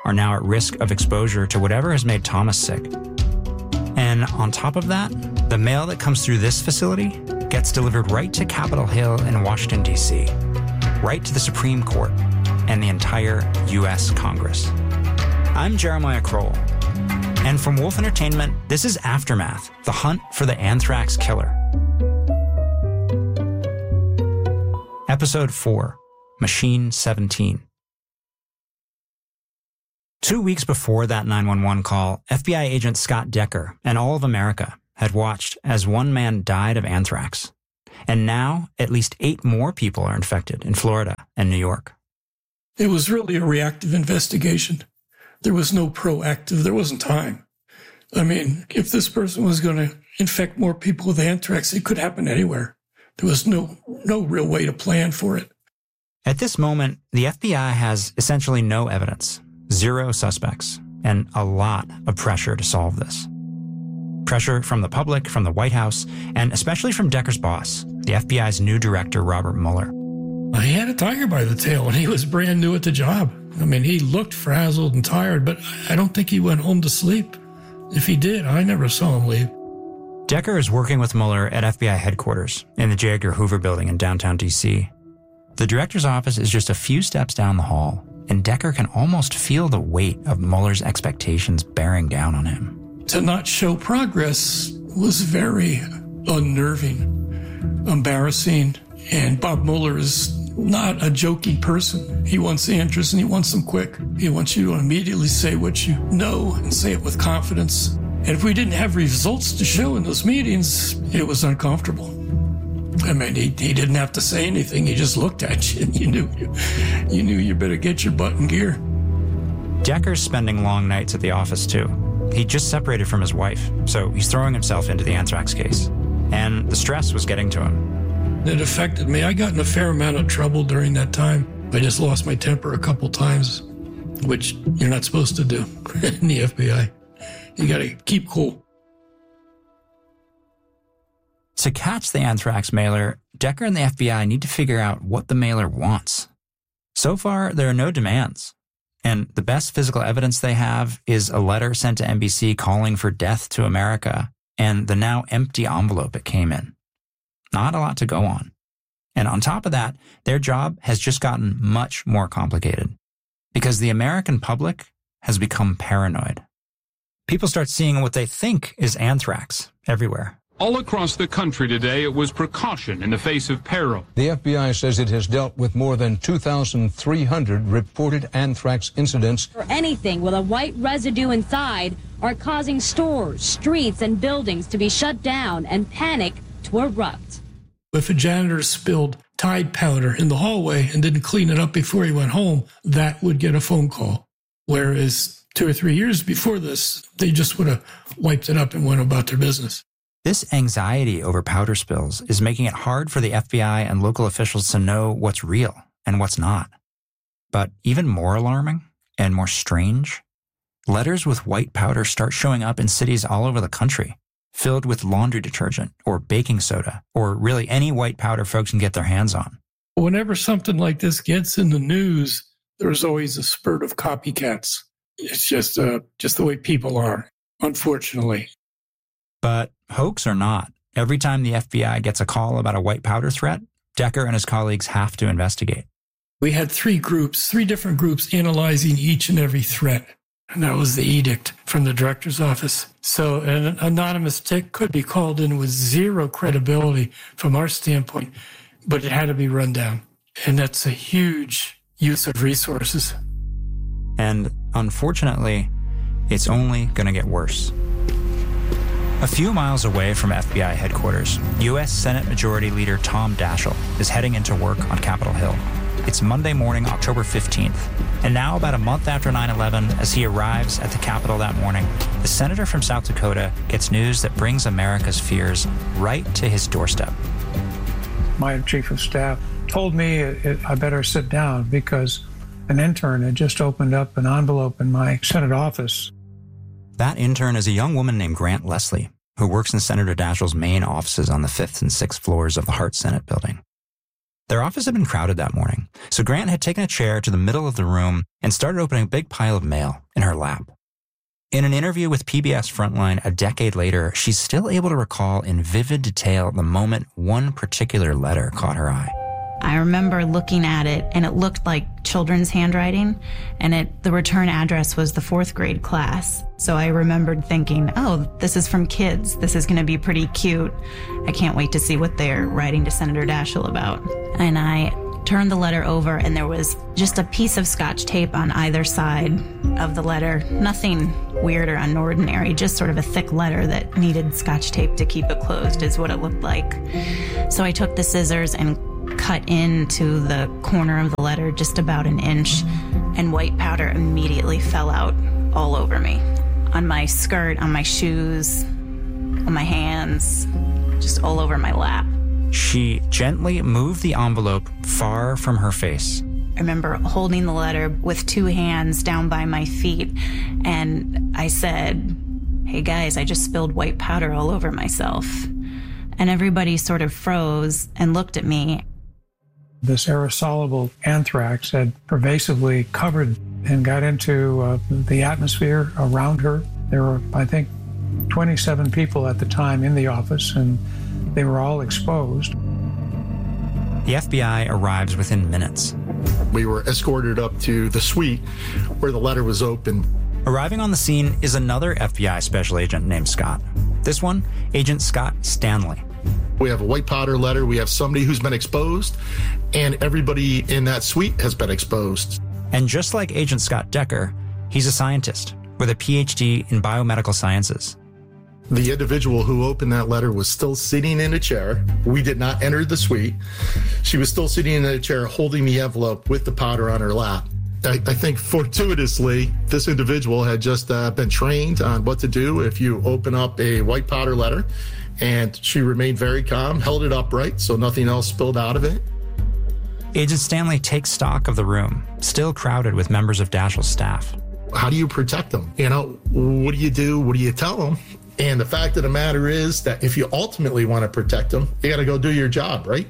U: are now at risk of exposure to whatever has made Thomas sick. And on top of that, the mail that comes through this facility gets delivered right to Capitol Hill in Washington, D.C., right to the Supreme Court and the entire U.S. Congress. I'm Jeremiah Kroll, and from Wolf Entertainment, this is Aftermath, the hunt for the anthrax killer. Episode 4, Machine 17. 2 weeks before that 911 call, FBI agent Scott Decker and all of America had watched as one man died of anthrax. And now, at least 8 more people are infected in Florida and New York.
B: It was really a reactive investigation. There was no proactive. There wasn't time. I mean, if this person was going to infect more people with anthrax, it could happen anywhere. There was no real way to plan for it.
U: At this moment, the FBI has essentially no evidence, 0 suspects, and a lot of pressure to solve this. Pressure from the public, from the White House, and especially from Decker's boss, the FBI's new director, Robert Mueller.
B: He had a tiger by the tail, and he was brand new at the job. I mean, he looked frazzled and tired, but I don't think he went home to sleep. If he did, I never saw him leave.
U: Decker is working with Mueller at FBI headquarters in the J. Edgar Hoover building in downtown D.C. The director's office is just a few steps down the hall, and Decker can almost feel the weight of Mueller's expectations bearing down on him.
B: To not show progress was very unnerving, embarrassing, and Bob Mueller is not a joking person. He wants answers, and he wants them quick. He wants you to immediately say what you know and say it with confidence. And if we didn't have results to show in those meetings, it was uncomfortable. I mean, he didn't have to say anything. He just looked at you, and you knew you better get your butt in gear.
U: Decker's spending long nights at the office, too. He just separated from his wife, so he's throwing himself into the anthrax case. And the stress was getting to him.
B: It affected me. I got in a fair amount of trouble during that time. I just lost my temper a couple times, which you're not supposed to do in the FBI. You got to keep cool.
U: To catch the anthrax mailer, Decker and the FBI need to figure out what the mailer wants. So far, there are no demands. And the best physical evidence they have is a letter sent to NBC calling for death to America and the now empty envelope it came in. Not a lot to go on. And on top of that, their job has just gotten much more complicated because the American public has become paranoid. People start seeing what they think is anthrax everywhere.
C: All across the country today, it was precaution in the face of peril.
D: The FBI says it has dealt with more than 2,300 reported anthrax incidents.
E: Or anything with a white residue inside are causing stores, streets, and buildings to be shut down and panic to erupt.
B: If a janitor spilled Tide powder in the hallway and didn't clean it up before he went home, that would get a phone call. Whereas 2 or 3 years before this, they just would have wiped it up and went about their business.
U: This anxiety over powder spills is making it hard for the FBI and local officials to know what's real and what's not. But even more alarming and more strange, letters with white powder start showing up in cities all over the country, filled with laundry detergent or baking soda or really any white powder folks can get their hands on.
B: Whenever something like this gets in the news, there's always a spurt of copycats. It's just the way people are, unfortunately.
U: But hoax or not, every time the FBI gets a call about a white powder threat, Decker and his colleagues have to investigate.
B: We had 3 different groups analyzing each and every threat. And that was the edict from the director's office. So an anonymous tip could be called in with 0 credibility from our standpoint, but it had to be run down. And that's a huge use of resources.
U: And unfortunately, it's only going to get worse. A few miles away from FBI headquarters, U.S. Senate Majority Leader Tom Daschle is heading into work on Capitol Hill. It's Monday morning, October 15th, and now about a month after 9/11, as he arrives at the Capitol that morning, the senator from South Dakota gets news that brings America's fears right to his doorstep.
T: My chief of staff told me I better sit down because an intern had just opened up an envelope in my Senate office.
U: That intern is a young woman named Grant Leslie, who works in Senator Daschle's main offices on the 5th and 6th floors of the Hart Senate building. Their office had been crowded that morning, so Grant had taken a chair to the middle of the room and started opening a big pile of mail in her lap. In an interview with PBS Frontline a decade later, she's still able to recall in vivid detail the moment one particular letter caught her eye.
J: I remember looking at it, and it looked like children's handwriting, and the return address was the 4th grade class. So I remembered thinking, oh, this is from kids. This is going to be pretty cute. I can't wait to see what they're writing to Senator Daschle about. And I turned the letter over, and there was just a piece of Scotch tape on either side of the letter. Nothing weird or unordinary, just sort of a thick letter that needed Scotch tape to keep it closed is what it looked like. So I took the scissors and cut into the corner of the letter just about an inch, and white powder immediately fell out all over me. On my skirt, on my shoes, on my hands, just all over my lap.
U: She gently moved the envelope far from her face.
J: I remember holding the letter with 2 hands down by my feet, and I said, "Hey guys, I just spilled white powder all over myself." And everybody sort of froze and looked at me.
T: This aerosoluble anthrax had pervasively covered and got into the atmosphere around her. There were, I think, 27 people at the time in the office, and they were all exposed.
U: The FBI arrives within minutes.
F: We were escorted up to the suite where the letter was opened.
U: Arriving on the scene is another FBI special agent named Scott. This one, Agent Scott Stanley.
F: We have a white powder letter, we have somebody who's been exposed, and everybody in that suite has been exposed.
U: And just like Agent Scott Decker, he's a scientist with a PhD in biomedical sciences.
F: The individual who opened that letter was still sitting in a chair. We did not enter the suite. She was still sitting in a chair holding the envelope with the powder on her lap. I think fortuitously, this individual had just been trained on what to do if you open up a white powder letter, and she remained very calm, held it upright so nothing else spilled out of it.
U: Agent Stanley takes stock of the room, still crowded with members of Daschle's staff.
F: How do you protect them? What do you do? What do you tell them? And the fact of the matter is that if you ultimately want to protect them, you got to go do your job, right?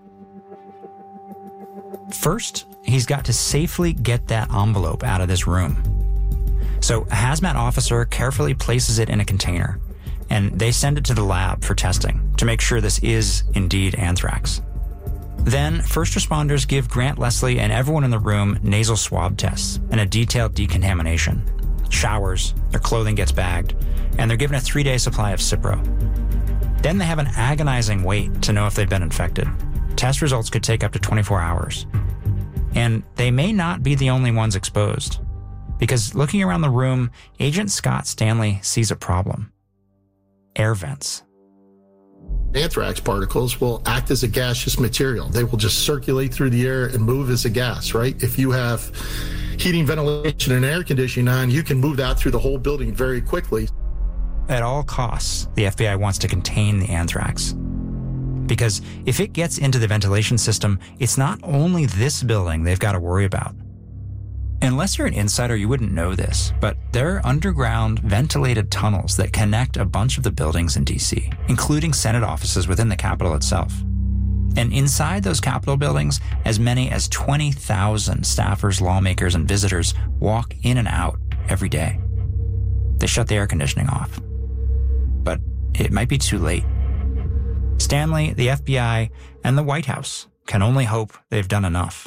U: First, he's got to safely get that envelope out of this room. So a hazmat officer carefully places it in a container, and they send it to the lab for testing to make sure this is indeed anthrax. Then, first responders give Grant Leslie and everyone in the room nasal swab tests and a detailed decontamination. Showers, their clothing gets bagged, and they're given a 3-day supply of Cipro. Then they have an agonizing wait to know if they've been infected. Test results could take up to 24 hours. And they may not be the only ones exposed, because looking around the room, Agent Scott Stanley sees a problem. Air vents.
F: Anthrax particles will act as a gaseous material. They will just circulate through the air and move as a gas, right? If you have heating, ventilation, and air conditioning on, you can move that through the whole building very quickly.
U: At all costs, the FBI wants to contain the anthrax. Because if it gets into the ventilation system, it's not only this building they've got to worry about. Unless you're an insider, you wouldn't know this, but there are underground ventilated tunnels that connect a bunch of the buildings in D.C., including Senate offices within the Capitol itself. And inside those Capitol buildings, as many as 20,000 staffers, lawmakers, and visitors walk in and out every day. They shut the air conditioning off. But it might be too late. Stanley, the FBI, and the White House can only hope they've done enough.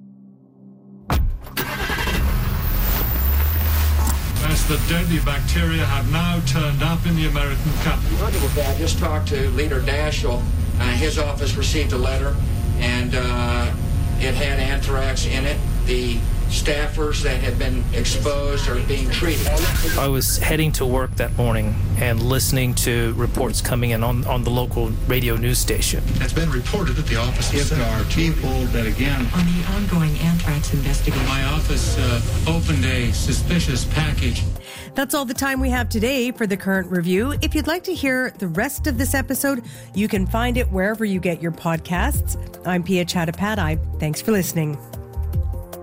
G: As the deadly bacteria have now turned up in the American capital.
H: I just talked to Leader Daschle. His office received a letter, and it had anthrax in it. The staffers that had been exposed are being treated.
I: I was heading to work that morning and listening to reports coming in on the local radio news station.
G: It's been reported at the office. If there are people that, again,
O: on the ongoing anthrax investigation,
G: my office opened a suspicious package.
A: That's all the time we have today for The Current Review. If you'd like to hear the rest of this episode, you can find it wherever you get your podcasts. I'm Pia Chattopadhyay. Thanks for listening.